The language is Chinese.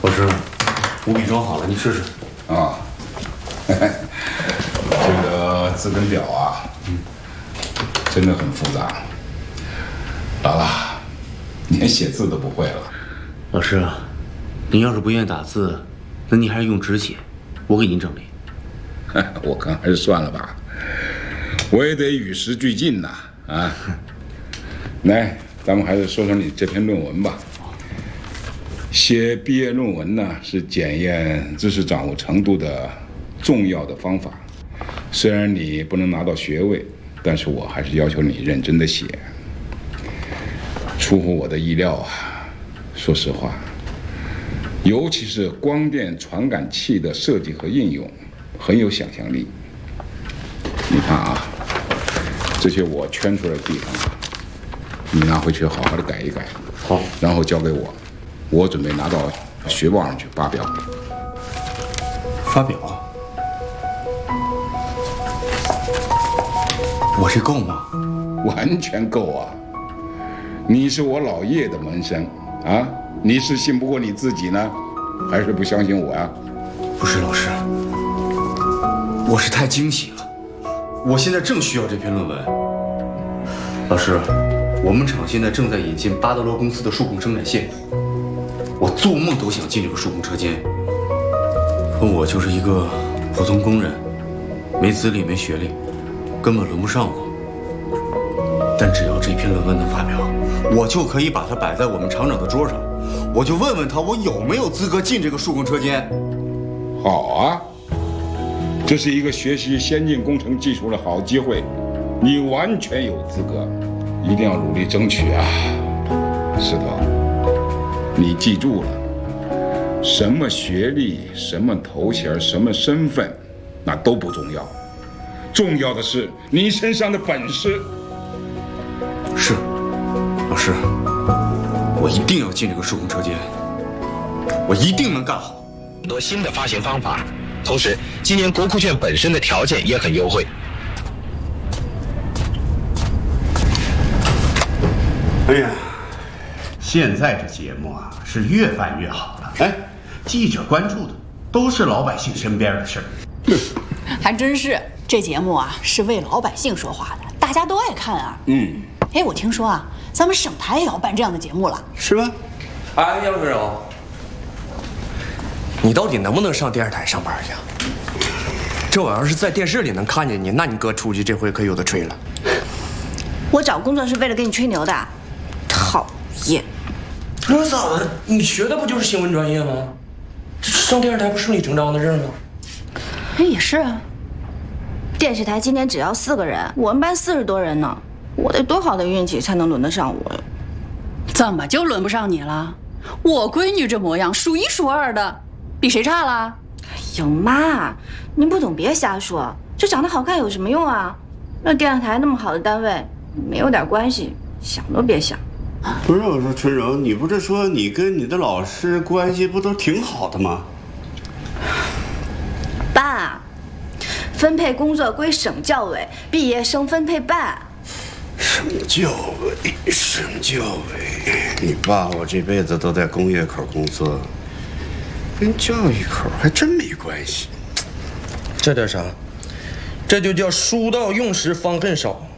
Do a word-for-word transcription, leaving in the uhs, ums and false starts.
老师，五笔装好了，你试试。 啊，这个字根表啊，嗯，真的很复杂。老了，连写字都不会了。 老师，您要是不愿意打字，那您还是用纸写，我给您整理。 我看还是算了吧，我也得与时俱进呐。啊，来，咱们还是说说你这篇论文吧。写毕业论文呢，是检验知识掌握程度的重要的方法。虽然你不能拿到学位，但是我还是要求你认真的写。出乎我的意料啊，说实话，尤其是光电传感器的设计和应用，很有想象力。你看啊，这些我圈出来的地方啊，你拿回去好好的改一改， 好， 然后交给我。我准备拿到学报上去发表。 发表？我这够吗？ 完全够啊！你是我老叶的门生啊！你是信不过你自己呢，还是不相信我呀？ 不是老师，我是太惊喜了，我现在正需要这篇论文。老师，我们厂现在正在引进巴德罗公司的数控生产线。我做梦都想进这个数控车间，可我就是一个普通工人，没资历没学历，根本轮不上我。但只要这篇论文能发表，我就可以把它摆在我们厂长的桌上，我就问问他我有没有资格进这个数控车间。 好啊，这是一个学习先进工程技术的好机会，你完全有资格，一定要努力争取啊，石头。你记住了，什么学历、什么头衔、什么身份，那都不重要，重要的是你身上的本事。 是，老师，我一定要进这个数控车间，我一定能干好。 很多新的发行方法，同时今年国库券本身的条件也很优惠。 哎呀！现在这节目啊，是越办越好了。哎，记者关注的都是老百姓身边的事儿。 还真是，这节目啊是为老百姓说话的，大家都爱看啊。 嗯， 哎，我听说啊，咱们省台也要办这样的节目了， 是吧？ 哎，杨春柔，你到底能不能上电视台上班去？这我要是在电视里能看见你，那你哥出去这回可有的吹了。 我找工作是为了给你吹牛的，讨厌。 那咋的？你学的不就是新闻专业吗？上电视台不顺理成章的事吗？ 哎，也是啊。电视台今年只要四个人，我们班四十多人呢，我得多好的运气才能轮得上我呀？ 怎么就轮不上你了？我闺女这模样数一数二的，比谁差了？ 哎呦妈，您不懂别瞎说，这长得好看有什么用啊？那电视台那么好的单位，没有点关系，想都别想。 不是，我说春柔，你不是说你跟你的老师关系不都挺好的吗？ 爸，分配工作归省教委，毕业生分配办。 省教委，省教委，你爸我这辈子都在工业口工作，跟教育口还真没关系。 这叫啥？这就叫书到用时方恨少。